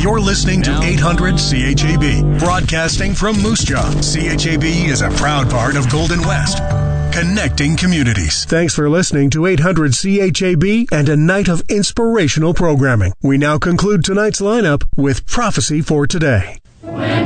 You're listening to 800 CHAB, broadcasting from Moose Jaw. CHAB is a proud part of Golden West, connecting communities. Thanks for listening to 800 CHAB and a night of inspirational programming. We now conclude tonight's lineup with Prophecy for Today.